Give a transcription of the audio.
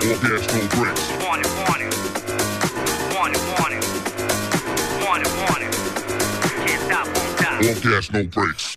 gas, no brakes. Warning, warning. Warning, warning. Warning, warning. Can't stop, won't stop. All gas, no brakes.